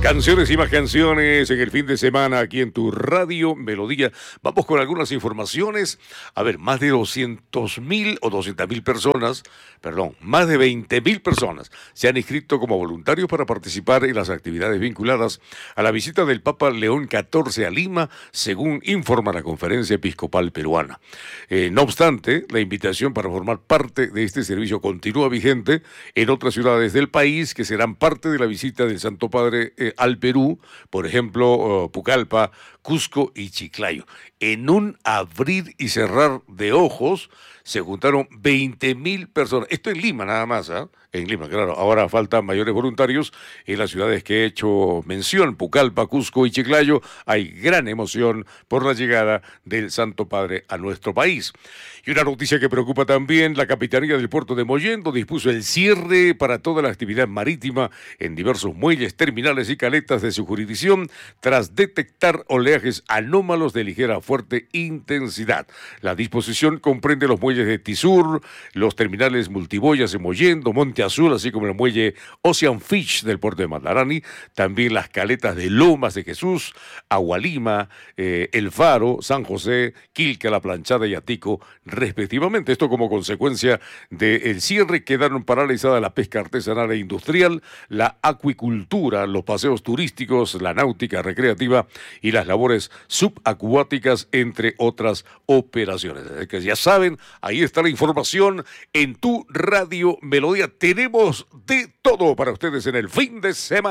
Canciones y más canciones en el fin de semana aquí en tu Radio Melodía. Vamos con algunas informaciones. A ver, más de 200.000 o 200.000 personas, más de 20.000 personas se han inscrito como voluntarios para participar en las actividades vinculadas a la visita del Papa León XIV a Lima, según informa la Conferencia Episcopal Peruana. No obstante, la invitación para formar parte de este servicio continúa vigente en otras ciudades del país que serán parte de la visita del Santo Padre al Perú, por ejemplo, Pucallpa, Cusco y Chiclayo. En un abrir y cerrar de ojos se juntaron 20.000 personas. Esto en Lima nada más, ¿eh? En Lima, claro. Ahora faltan mayores voluntarios en las ciudades que he hecho mención, Pucallpa, Cusco y Chiclayo. Hay gran emoción por la llegada del Santo Padre a nuestro país. Y una noticia que preocupa también, la Capitanía del Puerto de Mollendo dispuso el cierre para toda la actividad marítima en diversos muelles, terminales y caletas de su jurisdicción tras detectar oleajes anómalos de ligera a fuerte intensidad. La disposición comprende los muelles de Tizur, los terminales multiboyas de Mollendo, Monte Azul, así como el muelle Ocean Fish del puerto de Mandarani, también las caletas de Lomas de Jesús, Agualima, El Faro, San José, Quilca, La Planchada y Atico, respectivamente. Esto como consecuencia del cierre quedaron paralizadas la pesca artesanal e industrial, la acuicultura, los paseos turísticos, la náutica recreativa y las labores subacuáticas, entre otras operaciones. Así que ya saben, ahí está la información en tu Radio Melodía. Tenemos de todo para ustedes en el fin de semana.